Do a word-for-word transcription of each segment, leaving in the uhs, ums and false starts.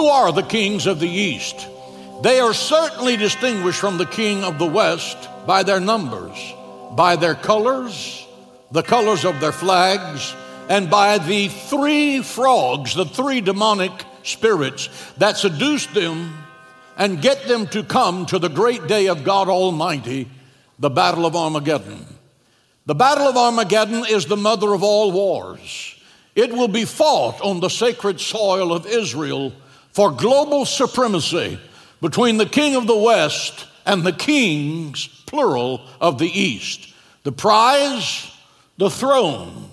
Who are the kings of the east? They are certainly distinguished from the king of the west by their numbers, by their colors, the colors of their flags, and by the three frogs, the three demonic spirits that seduce them and get them to come to the great day of God Almighty, the Battle of Armageddon. The Battle of Armageddon is the mother of all wars. It will be fought on the sacred soil of Israel for global supremacy between the king of the west and the kings, plural, of the east. The prize, the throne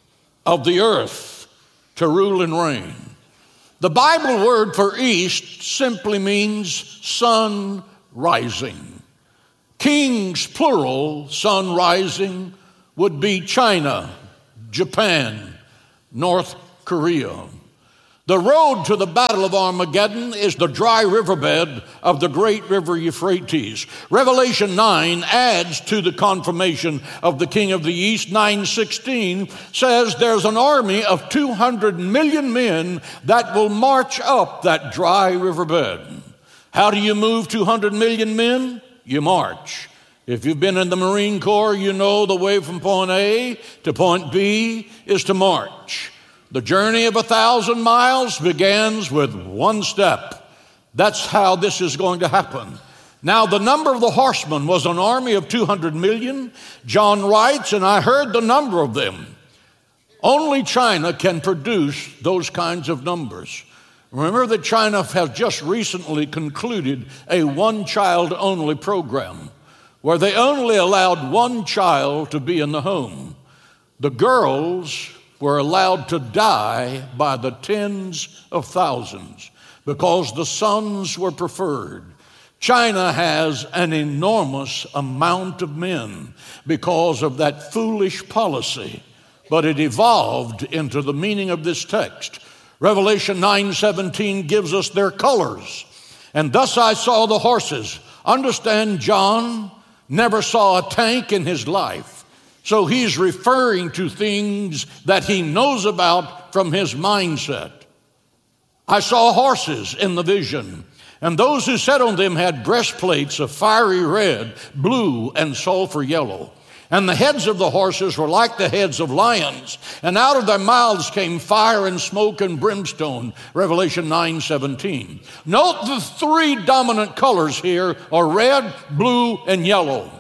of the earth to rule and reign. The Bible word for east simply means sun rising. Kings, plural, sun rising, would be China, Japan, North Korea. The road to the Battle of Armageddon is the dry riverbed of the great river Euphrates. Revelation nine adds to the confirmation of the king of the east. nine sixteen says there's an army of two hundred million men that will march up that dry riverbed. How do you move two hundred million men? You march. If you've been in the Marine Corps, you know the way from point A to point B is to march. The journey of a thousand miles begins with one step. That's how this is going to happen. Now, the number of the horsemen was an army of two hundred million. John writes, and I heard the number of them. Only China can produce those kinds of numbers. Remember that China has just recently concluded a one-child-only program where they only allowed one child to be in the home. The girls were allowed to die by the tens of thousands because the sons were preferred. China has an enormous amount of men because of that foolish policy, but it evolved into the meaning of this text. Revelation nine seventeen gives us their colors. And thus I saw the horses. Understand, John never saw a tank in his life. So he's referring to things that he knows about from his mindset. I saw horses in the vision, and those who sat on them had breastplates of fiery red, blue, and sulfur yellow. And the heads of the horses were like the heads of lions, and out of their mouths came fire and smoke and brimstone. Revelation nine seventeen. Note the three dominant colors here are red, blue, and yellow.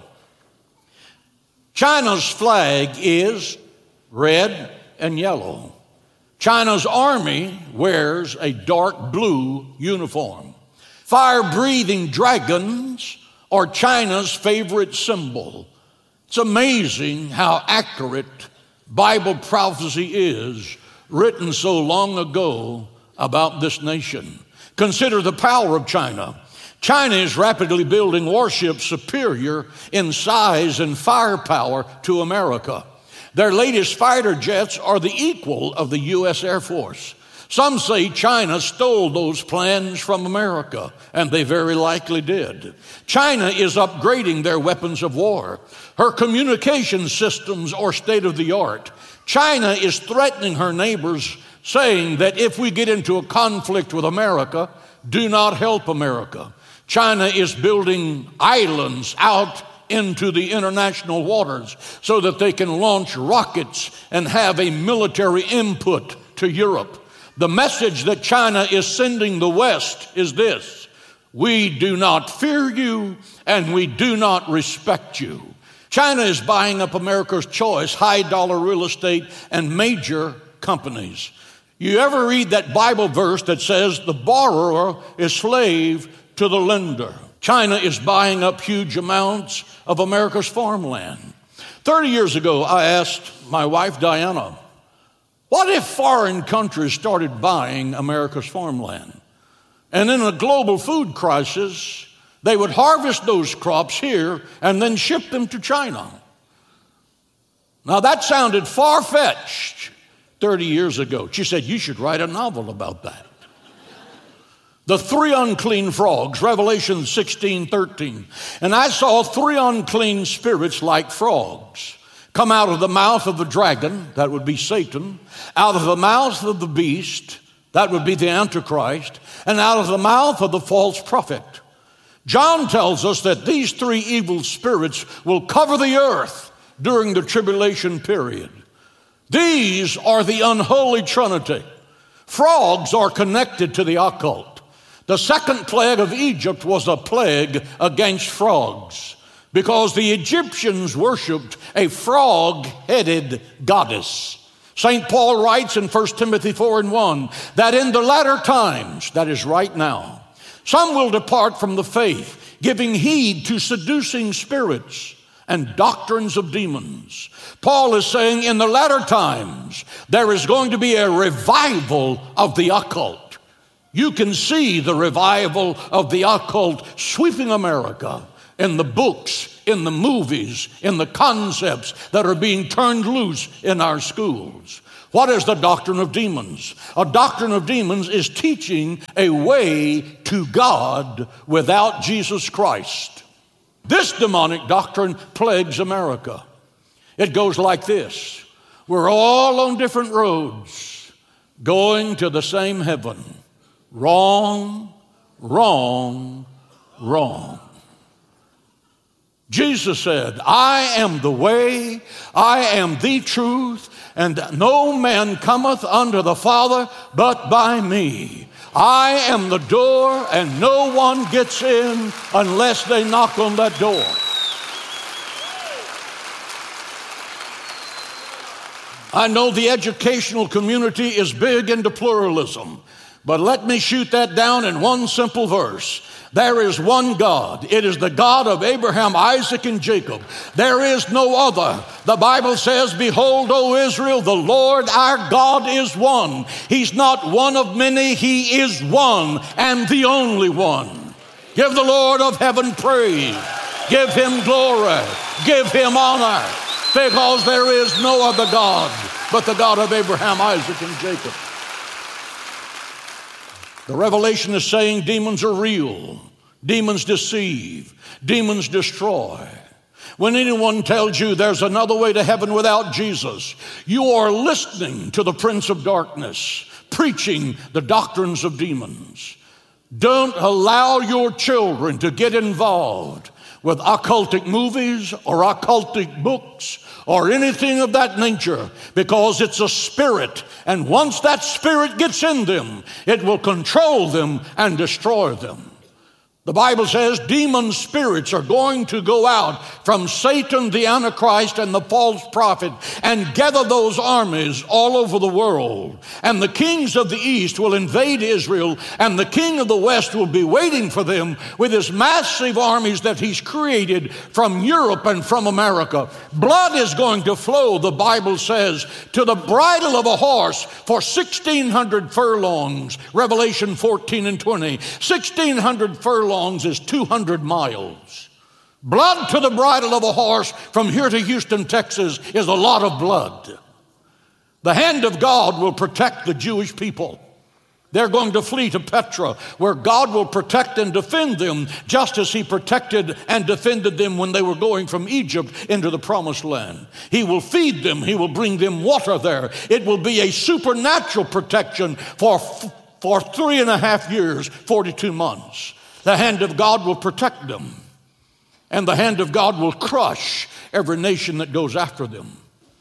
China's flag is red and yellow. China's army wears a dark blue uniform. Fire-breathing dragons are China's favorite symbol. It's amazing how accurate Bible prophecy is written so long ago about this nation. Consider the power of China. China is rapidly building warships superior in size and firepower to America. Their latest fighter jets are the equal of the U S Air Force. Some say China stole those plans from America, and they very likely did. China is upgrading their weapons of war. Her communication systems are state-of-the-art. China is threatening her neighbors, saying that if we get into a conflict with America, do not help America. China is building islands out into the international waters so that they can launch rockets and have a military input to Europe. The message that China is sending the West is this: we do not fear you and we do not respect you. China is buying up America's choice, high dollar real estate, and major companies. You ever read that Bible verse that says the borrower is slave to the lender? China is buying up huge amounts of America's farmland. thirty years ago, I asked my wife, Diana, what if foreign countries started buying America's farmland? And in a global food crisis, they would harvest those crops here and then ship them to China. Now that sounded far-fetched thirty years ago. She said, you should write a novel about that. The three unclean frogs, Revelation sixteen thirteen. And I saw three unclean spirits like frogs come out of the mouth of the dragon, that would be Satan, out of the mouth of the beast, That would be the Antichrist, and out of the mouth of the false prophet. John tells us that these three evil spirits will cover the earth during the tribulation period. These are the unholy trinity. Frogs are connected to the occult. The second plague of Egypt was a plague against frogs because the Egyptians worshiped a frog-headed goddess. Saint Paul writes in First Timothy four and one that in the latter times, that is right now, some will depart from the faith, giving heed to seducing spirits and doctrines of demons. Paul is saying in the latter times, there is going to be a revival of the occult. You can see the revival of the occult sweeping America in the books, in the movies, in the concepts that are being turned loose in our schools. What is the doctrine of demons? A doctrine of demons is teaching a way to God without Jesus Christ. This demonic doctrine plagues America. It goes like this. We're all on different roads going to the same heaven. Wrong, wrong, wrong. Jesus said, I am the way, I am the truth, and no man cometh unto the Father but by me. I am the door, and no one gets in unless they knock on that door. I know the educational community is big into pluralism, but let me shoot that down in one simple verse. There is one God. It is the God of Abraham, Isaac, and Jacob. There is no other. The Bible says, behold, O Israel, the Lord our God is one. He's not one of many. He is one and the only one. Give the Lord of heaven praise. Give him glory. Give him honor. Because there is no other God but the God of Abraham, Isaac, and Jacob. The Revelation is saying demons are real. Demons deceive. Demons destroy. When anyone tells you there's another way to heaven without Jesus, you are listening to the Prince of Darkness, preaching the doctrines of demons. Don't allow your children to get involved with occultic movies or occultic books or anything of that nature, because it's a spirit, and once that spirit gets in them, it will control them and destroy them. The Bible says demon spirits are going to go out from Satan, the Antichrist, and the false prophet and gather those armies all over the world. And the kings of the east will invade Israel, and the king of the west will be waiting for them with his massive armies that he's created from Europe and from America. Blood is going to flow, the Bible says, to the bridle of a horse for sixteen hundred furlongs. Revelation fourteen and twenty. sixteen hundred furlongs is two hundred miles. Blood to the bridle of a horse from here to Houston, Texas is a lot of blood. The hand of God will protect the Jewish people. They're going to flee to Petra, where God will protect and defend them, just as he protected and defended them when they were going from Egypt into the promised land. He will feed them. He will bring them water there. It will be a supernatural protection for, for three and a half years, forty-two months. The hand of God will protect them, and the hand of God will crush every nation that goes after them.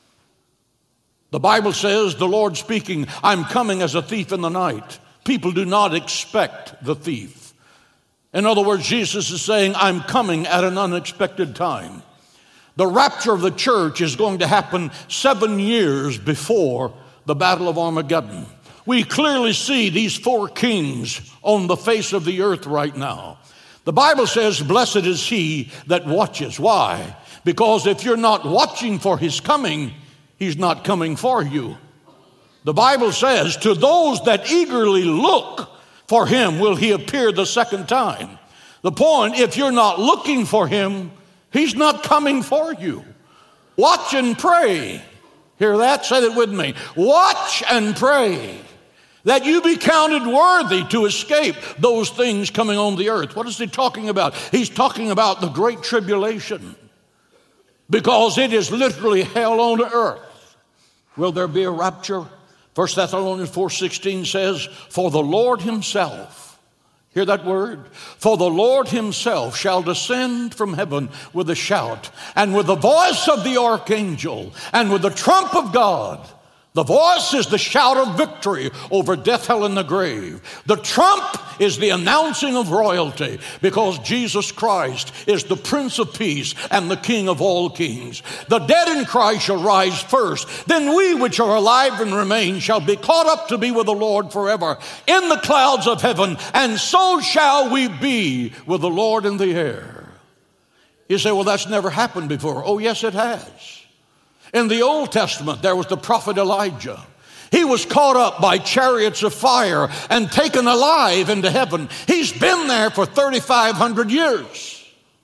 The Bible says, the Lord speaking, I'm coming as a thief in the night. People do not expect the thief. In other words, Jesus is saying, I'm coming at an unexpected time. The rapture of the church is going to happen seven years before the Battle of Armageddon. We clearly see these four kings on the face of the earth right now. The Bible says, blessed is he that watches. Why? Because if you're not watching for his coming, he's not coming for you. The Bible says, to those that eagerly look for him will he appear the second time. The point, if you're not looking for him, he's not coming for you. Watch and pray. Hear that? Say that with me. Watch and pray that you be counted worthy to escape those things coming on the earth. What is he talking about? He's talking about the great tribulation, because it is literally hell on earth. Will there be a rapture? First Thessalonians four sixteen says, for the Lord himself, hear that word? For the Lord himself shall descend from heaven with a shout, and with the voice of the archangel, and with the trump of God. The voice is the shout of victory over death, hell, and the grave. The trump is the announcing of royalty, because Jesus Christ is the Prince of Peace and the King of all kings. The dead in Christ shall rise first. Then we which are alive and remain shall be caught up to be with the Lord forever in the clouds of heaven, and so shall we be with the Lord in the air. You say, well, that's never happened before. Oh, yes, it has. In the Old Testament, there was the prophet Elijah. He was caught up by chariots of fire and taken alive into heaven. He's been there for thirty-five hundred years.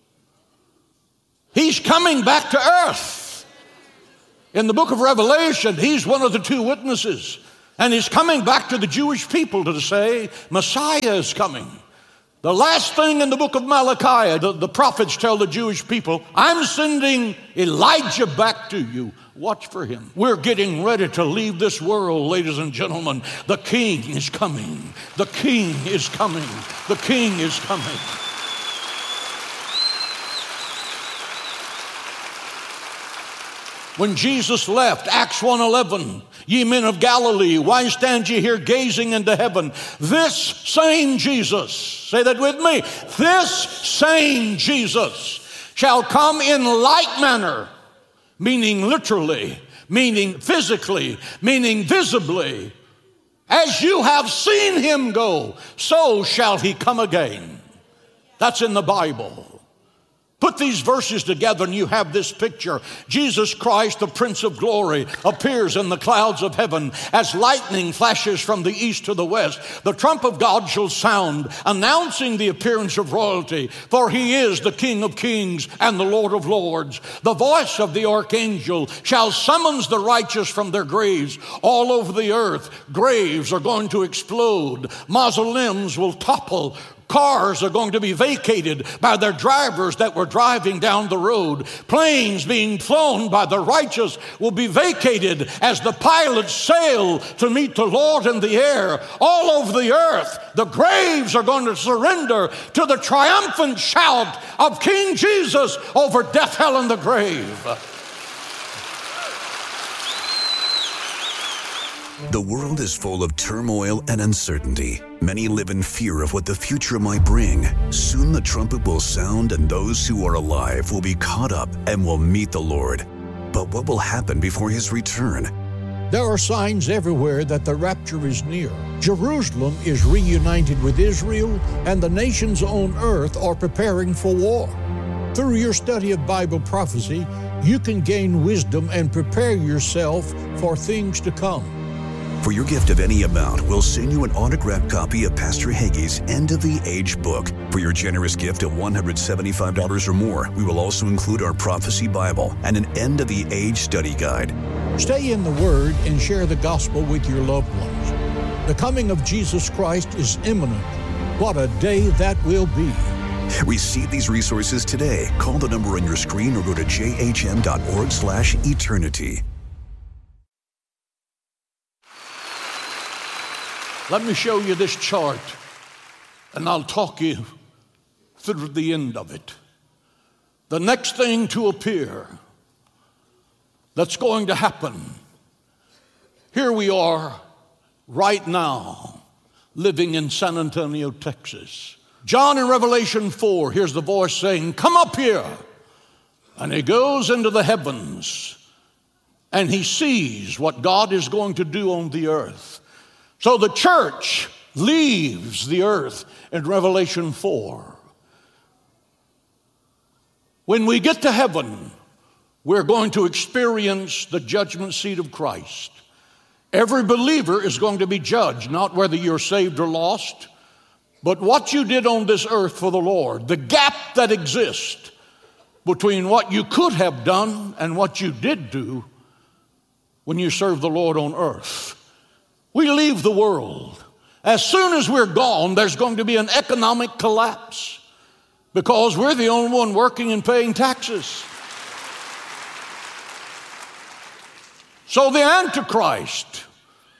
He's coming back to earth. In the book of Revelation, he's one of the two witnesses. And he's coming back to the Jewish people to say, Messiah is coming. The last thing in the book of Malachi, the, the prophets tell the Jewish people, I'm sending Elijah back to you. Watch for him. We're getting ready to leave this world, ladies and gentlemen. The King is coming. The King is coming. The King is coming. When Jesus left, Acts one eleven, ye men of Galilee, why stand ye here gazing into heaven? This same Jesus, say that with me, this same Jesus shall come in like manner, meaning literally, meaning physically, meaning visibly. As you have seen him go, so shall he come again. That's in the Bible. Put these verses together and you have this picture. Jesus Christ, the Prince of Glory, appears in the clouds of heaven as lightning flashes from the east to the west. The trump of God shall sound, announcing the appearance of royalty, for he is the King of kings and the Lord of lords. The voice of the archangel shall summons the righteous from their graves. All over the earth, graves are going to explode. Mausoleums will topple. Cars are going to be vacated by their drivers that were driving down the road. Planes being flown by the righteous will be vacated as the pilots sail to meet the Lord in the air. All over the earth, the graves are going to surrender to the triumphant shout of King Jesus over death, hell, and the grave. The world is full of turmoil and uncertainty. Many live in fear of what the future might bring. Soon the trumpet will sound and those who are alive will be caught up and will meet the Lord. But what will happen before his return? There are signs everywhere that the rapture is near. Jerusalem is reunited with Israel, and the nations on earth are preparing for war. Through your study of Bible prophecy, you can gain wisdom and prepare yourself for things to come. For your gift of any amount, we'll send you an autographed copy of Pastor Hagee's End of the Age book. For your generous gift of one hundred seventy-five dollars or more, we will also include our Prophecy Bible and an End of the Age study guide. Stay in the Word and share the gospel with your loved ones. The coming of Jesus Christ is imminent. What a day that will be. Receive these resources today. Call the number on your screen or go to j h m dot org slash eternity. Let me show you this chart, and I'll talk you through the end of it. The next thing to appear that's going to happen. Here we are right now, living in San Antonio, Texas. John in Revelation four, here's the voice saying, come up here. And he goes into the heavens, and he sees what God is going to do on the earth. So the church leaves the earth in Revelation four. When we get to heaven, we're going to experience the judgment seat of Christ. Every believer is going to be judged, not whether you're saved or lost, but what you did on this earth for the Lord. The gap that exists between what you could have done and what you did do when you served the Lord on earth. We leave the world. As soon as we're gone, there's going to be an economic collapse because we're the only one working and paying taxes. So the Antichrist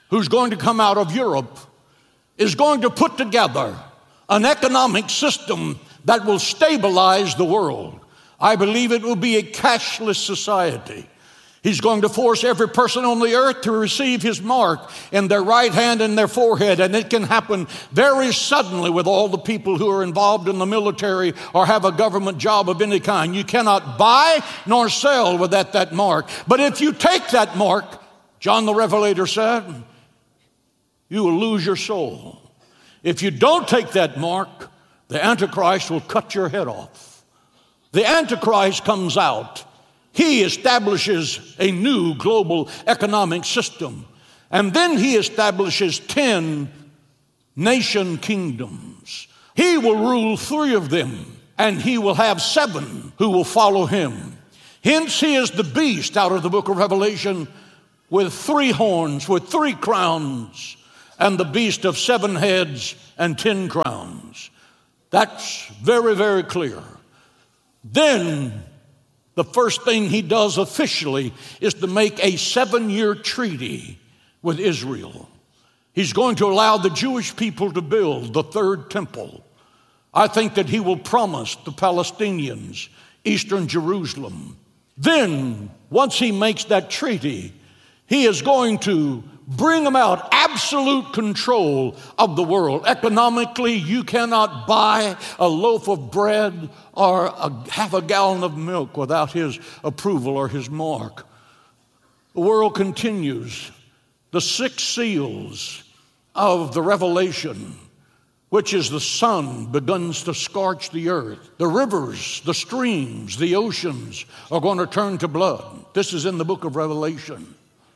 who's going to come out of Europe, is going to put together an economic system that will stabilize the world. I believe it will be a cashless society. He's going to force every person on the earth to receive his mark in their right hand and their forehead. And it can happen very suddenly with all the people who are involved in the military or have a government job of any kind. You cannot buy nor sell without that mark. But if you take that mark, John the Revelator said, you will lose your soul. If you don't take that mark, the Antichrist will cut your head off. The Antichrist comes out. He establishes a new global economic system. And then he establishes ten nation kingdoms. He will rule three of them, and he will have seven who will follow him. Hence he is the beast out of the book of Revelation with three horns, with three crowns, and the beast of seven heads and ten crowns. That's very, very clear. Then the first thing he does officially is to make a seven-year treaty with Israel. He's going to allow the Jewish people to build the third temple. I think that he will promise the Palestinians eastern Jerusalem. Then, once he makes that treaty, he is going to bring about absolute control of the world. Economically, you cannot buy a loaf of bread or a half a gallon of milk without his approval or his mark. The world continues. The six seals of the Revelation, which is the sun, begins to scorch the earth. The rivers, the streams, the oceans are going to turn to blood. This is in the book of Revelation.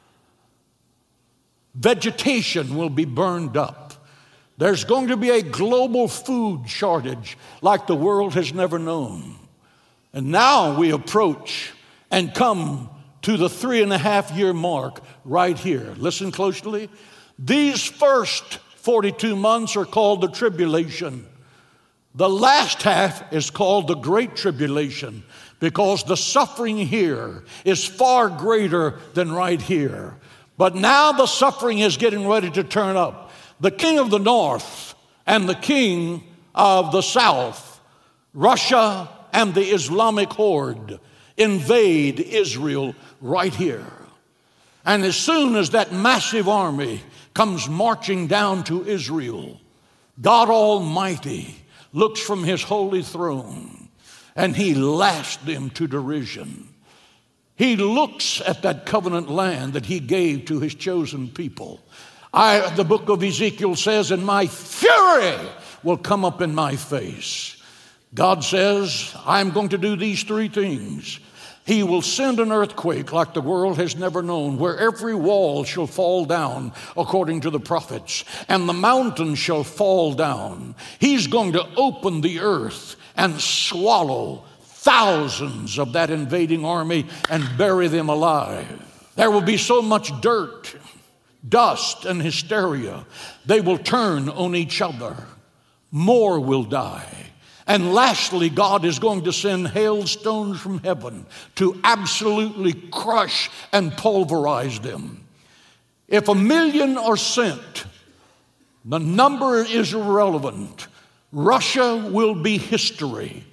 Vegetation will be burned up. There's going to be a global food shortage like the world has never known. And now we approach and come to the three and a half year mark right here. Listen closely. These first forty-two months are called the tribulation. The last half is called the great tribulation because the suffering here is far greater than right here. But now the suffering is getting ready to turn up. The king of the north and the king of the south, Russia and the Islamic horde, invade Israel right here. And as soon as that massive army comes marching down to Israel, God Almighty looks from his holy throne and he laughs them to derision. He looks at that covenant land that he gave to his chosen people. I, the book of Ezekiel says, and my fury will come up in my face. God says, I'm going to do these three things. He will send an earthquake like the world has never known, where every wall shall fall down, according to the prophets, and the mountains shall fall down. He's going to open the earth and swallow thousands of that invading army and bury them alive. There will be so much dirt, dust, and hysteria. They will turn on each other. More will die. And lastly, God is going to send hailstones from heaven to absolutely crush and pulverize them. If a million are sent, the number is irrelevant. Russia will be history.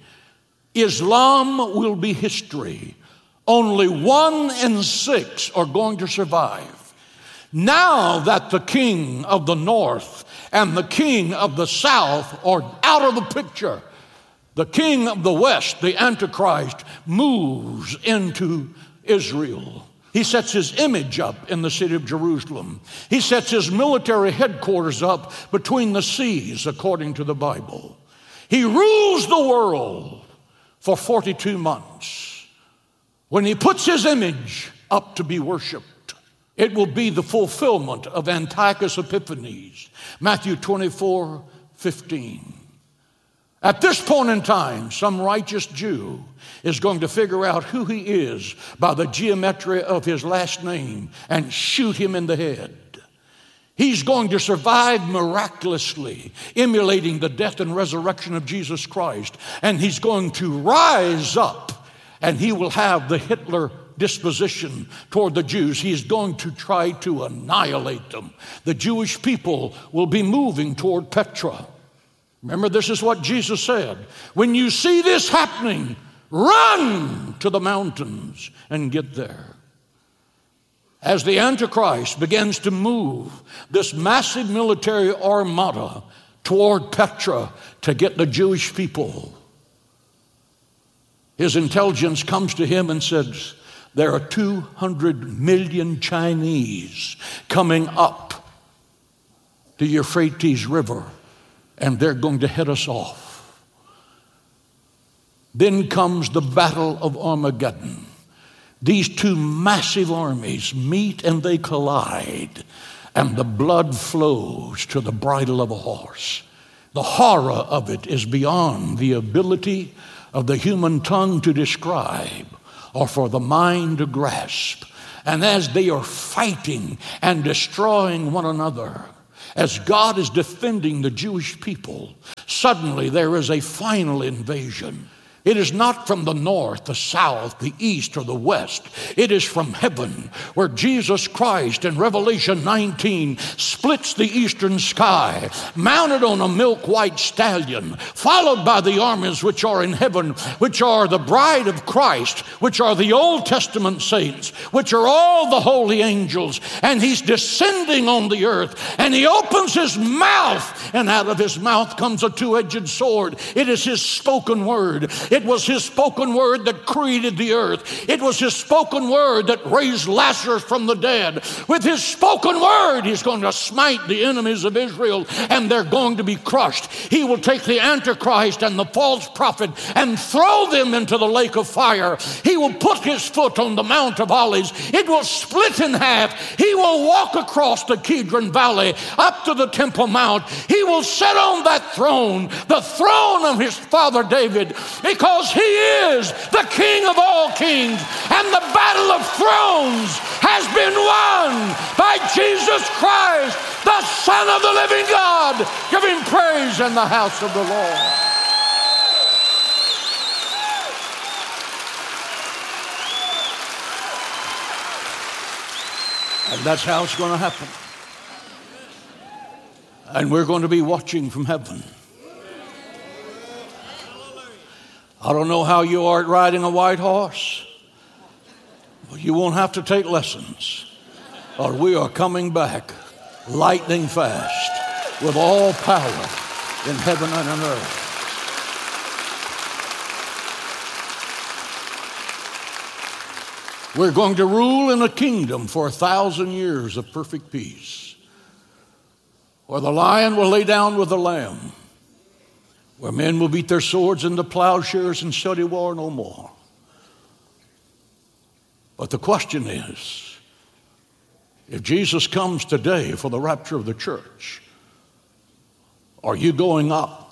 Islam will be history. Only one in six are going to survive. Now that the king of the north and the king of the south are out of the picture, the king of the west, the Antichrist, moves into Israel. He sets his image up in the city of Jerusalem. He sets his military headquarters up between the seas, according to the Bible. He rules the world for forty-two months. When he puts his image up to be worshiped, it will be the fulfillment of Antiochus Epiphanes, Matthew twenty-four fifteen. At this point in time, some righteous Jew is going to figure out who he is by the geometry of his last name and shoot him in the head. He's going to survive miraculously, emulating the death and resurrection of Jesus Christ. And he's going to rise up, and he will have the Hitler disposition toward the Jews. He's going to try to annihilate them. The Jewish people will be moving toward Petra. Remember, this is what Jesus said. When you see this happening, run to the mountains and get there. As the Antichrist begins to move this massive military armada toward Petra to get the Jewish people, his intelligence comes to him and says, there are two hundred million Chinese coming up the Euphrates River, and they're going to head us off. Then comes the Battle of Armageddon. These two massive armies meet and they collide, and the blood flows to the bridle of a horse. The horror of it is beyond the ability of the human tongue to describe or for the mind to grasp. And as they are fighting and destroying one another, as God is defending the Jewish people, suddenly there is a final invasion. It is not from the north, the south, the east, or the west. It is from heaven, where Jesus Christ in Revelation nineteen splits the eastern sky, mounted on a milk-white stallion, followed by the armies which are in heaven, which are the bride of Christ, which are the Old Testament saints, which are all the holy angels. And he's descending on the earth, and he opens his mouth, and out of his mouth comes a two-edged sword. It is his spoken word. It was his spoken word that created the earth. It was his spoken word that raised Lazarus from the dead. With his spoken word, he's going to smite the enemies of Israel, and they're going to be crushed. He will take the Antichrist and the false prophet and throw them into the lake of fire. He will put his foot on the Mount of Olives. It will split in half. He will walk across the Kidron Valley up to the Temple Mount. He will sit on that throne, the throne of his father David, because he is the King of all kings, and the battle of thrones has been won by Jesus Christ, the Son of the living God. Give him praise in the house of the Lord. And that's how it's going to happen. And we're going to be watching from heaven. I don't know how you are at riding a white horse, but you won't have to take lessons, or we are coming back lightning fast with all power in heaven and on earth. We're going to rule in a kingdom for a thousand years of perfect peace, where the lion will lay down with the lamb, where men will beat their swords into plowshares and study war no more. But the question is, if Jesus comes today for the rapture of the church, are you going up?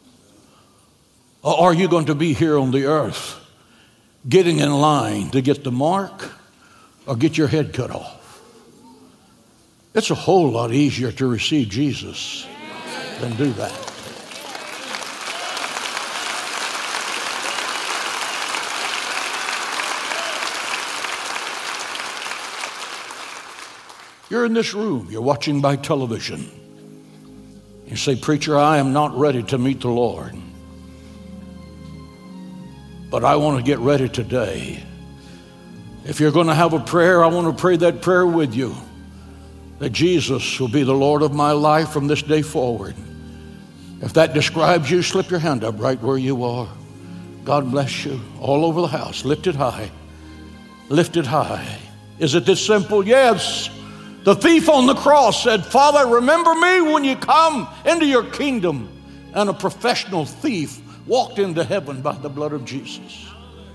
Or are you going to be here on the earth, getting in line to get the mark or get your head cut off? It's a whole lot easier to receive Jesus than do that. You're in this room, you're watching by television. You say, preacher, I am not ready to meet the Lord, but I want to get ready today. If you're going to have a prayer, I want to pray that prayer with you, that Jesus will be the Lord of my life from this day forward. If that describes you, slip your hand up right where you are. God bless you. All over the house, lift it high. Lift it high. Is it this simple? Yes. The thief on the cross said, Father, remember me when you come into your kingdom. And a professional thief walked into heaven by the blood of Jesus.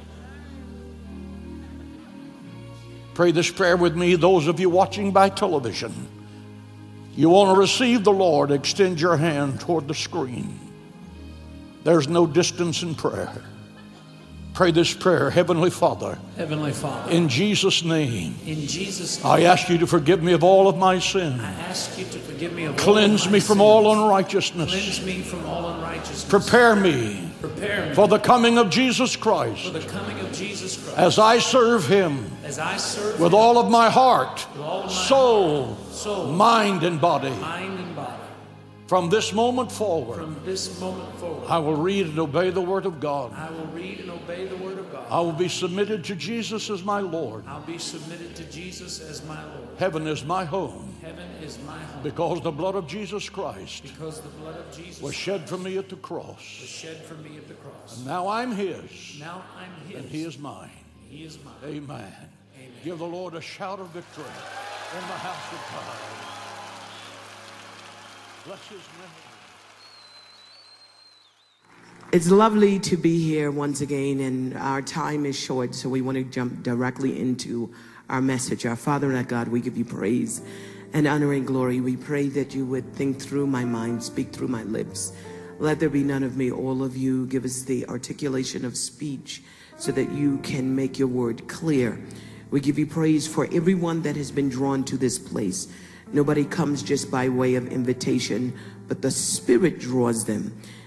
Pray this prayer with me, those of you watching by television. You want to receive the Lord, extend your hand toward the screen. There's no distance in prayer. Pray this prayer. Heavenly Father, Heavenly Father, in Jesus' name, in Jesus' name, I ask you to forgive me of all of my sins. I ask you to forgive me of Cleanse all of my me from sins. all unrighteousness. Cleanse me from all unrighteousness. Prepare me Prepare me for the coming of Jesus Christ for the coming of Jesus Christ. as I serve him As I serve with him all of my heart, with all of my soul, heart, soul, mind, and body. mind, and body. From this moment forward, From this moment forward, I will read and obey the Word of God. I will read and obey the Word of God. I will be submitted to Jesus as my Lord. I'll be submitted to Jesus as my Lord. Heaven is my home Heaven is my home. because the blood of Jesus Christ Because the blood of Jesus was shed for me at the cross. was shed for me at the cross. Now I'm His, Now I'm His. and He is mine. He is mine. Amen. Amen. Give the Lord a shout of victory in the house of God. Bless His name. It's lovely to be here once again, and our time is short, so we want to jump directly into our message. Our Father and our God, we give you praise and honor and glory. We pray that you would think through my mind, speak through my lips. Let there be none of me, all of you. Give us the articulation of speech so that you can make your word clear. We give you praise for everyone that has been drawn to this place. Nobody comes just by way of invitation, but the Spirit draws them.